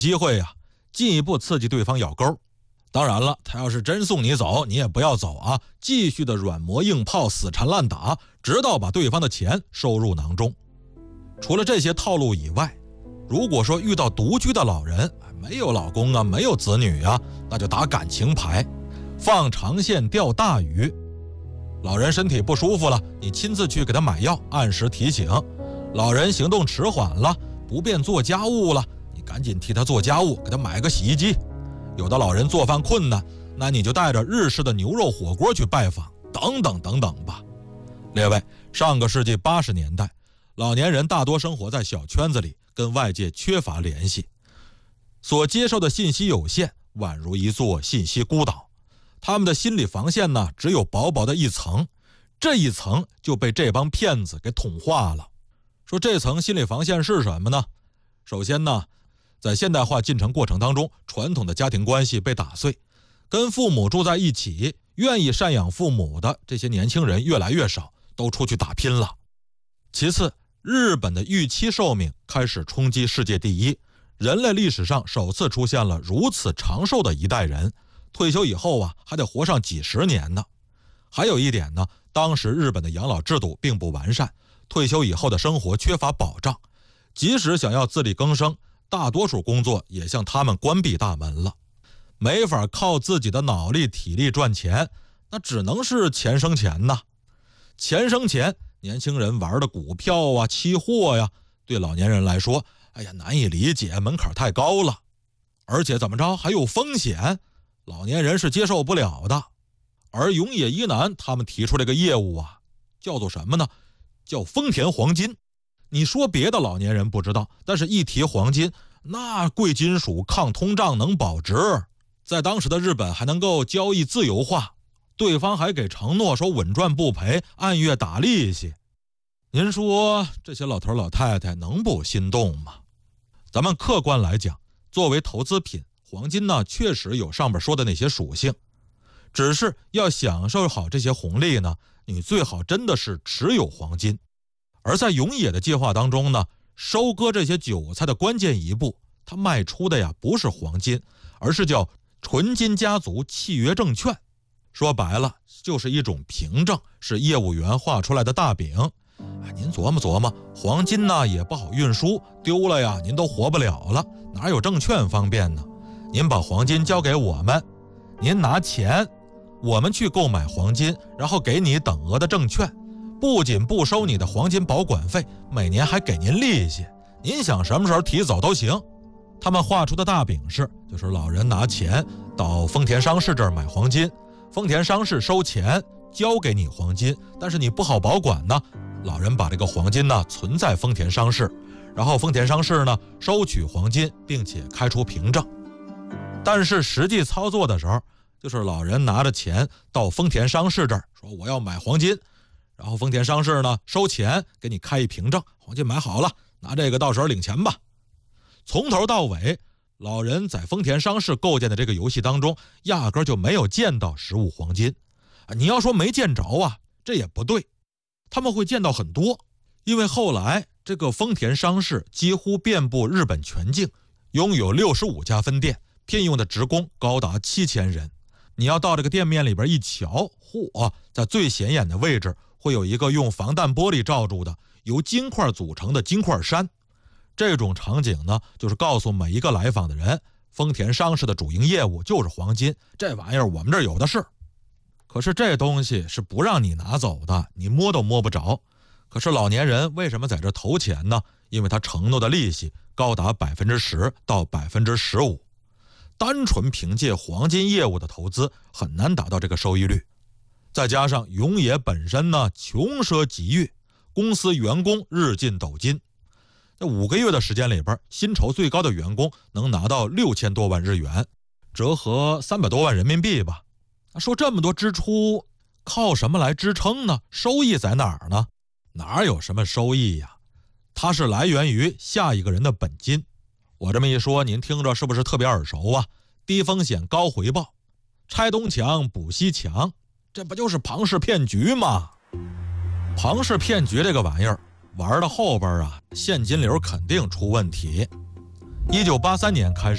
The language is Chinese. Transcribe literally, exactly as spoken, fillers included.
机会呀、啊，进一步刺激对方咬钩。当然了，他要是真送你走，你也不要走啊，继续的软磨硬泡，死缠烂打，直到把对方的钱收入囊中。除了这些套路以外，如果说遇到独居的老人，没有老公啊，没有子女啊，那就打感情牌，放长线钓大鱼。老人身体不舒服了，你亲自去给他买药，按时提醒。老人行动迟缓了，不便做家务了，你赶紧替他做家务，给他买个洗衣机。有的老人做饭困难，那你就带着日式的牛肉火锅去拜访，等等等等吧。列位，上个世纪八十年代，老年人大多生活在小圈子里，跟外界缺乏联系，所接受的信息有限，宛如一座信息孤岛。他们的心理防线呢，只有薄薄的一层，这一层就被这帮骗子给同化了。说这层心理防线是什么呢？首先呢，在现代化进程过程当中，传统的家庭关系被打碎，跟父母住在一起，愿意赡养父母的这些年轻人越来越少，都出去打拼了。其次，日本的预期寿命开始冲击世界第一，人类历史上首次出现了如此长寿的一代人，退休以后啊，还得活上几十年呢。还有一点呢，当时日本的养老制度并不完善，退休以后的生活缺乏保障，即使想要自力更生，大多数工作也向他们关闭大门了，没法靠自己的脑力体力赚钱，那只能是钱生钱呐。钱生钱，年轻人玩的股票啊、期货呀，对老年人来说，哎呀，难以理解，门槛太高了，而且怎么着还有风险，老年人是接受不了的。而永野一男他们提出这个业务啊，叫做什么呢？叫丰田黄金。你说别的老年人不知道，但是一提黄金，那贵金属抗通胀能保值，在当时的日本还能够交易自由化，对方还给承诺说稳赚不赔，按月打利息。您说这些老头老太太能不心动吗？咱们客观来讲，作为投资品，黄金呢确实有上边说的那些属性，只是要享受好这些红利呢，你最好真的是持有黄金。而在永野的计划当中呢，收割这些韭菜的关键一步，他卖出的呀不是黄金，而是叫纯金家族契约证券。说白了就是一种凭证，是业务员画出来的大饼。哎，您琢磨琢磨，黄金呢也不好运输，丢了呀您都活不了了，哪有证券方便呢？您把黄金交给我们，您拿钱，我们去购买黄金，然后给你等额的证券，不仅不收你的黄金保管费，每年还给您利息，您想什么时候提走都行。他们画出的大饼是，就是老人拿钱到丰田商事这儿买黄金，丰田商事收钱交给你黄金，但是你不好保管呢，老人把这个黄金呢存在丰田商事，然后丰田商事呢收取黄金，并且开出凭证。但是实际操作的时候，就是老人拿着钱到丰田商事这儿说我要买黄金，然后丰田商事呢收钱给你开一凭证，黄金买好了，拿这个到时候领钱吧。从头到尾，老人在丰田商事构建的这个游戏当中，压根就没有见到实物黄金。你要说没见着啊，这也不对，他们会见到很多，因为后来这个丰田商事几乎遍布日本全境，拥有六十五家分店，聘用的职工高达七千人。你要到这个店面里边一瞧，嚯，在最显眼的位置会有一个用防弹玻璃罩住的由金块组成的金块山。这种场景呢，就是告诉每一个来访的人，丰田商事的主营业务就是黄金，这玩意儿我们这儿有的是。可是这东西是不让你拿走的，你摸都摸不着。可是老年人为什么在这投钱呢？因为他承诺的利息高达百分之十到百分之十五，单纯凭借黄金业务的投资很难达到这个收益率。再加上永野本身呢穷奢极欲，公司员工日进斗金，在五个月的时间里边，薪酬最高的员工能拿到六千多万日元，折合三百多万人民币吧。说这么多支出，靠什么来支撑呢？收益在哪儿呢？哪有什么收益呀？它是来源于下一个人的本金。我这么一说，您听着是不是特别耳熟啊？低风险高回报，拆东墙补西墙，这不就是庞氏骗局吗？庞氏骗局这个玩意儿玩到后边啊，现金流肯定出问题。一九八三年开始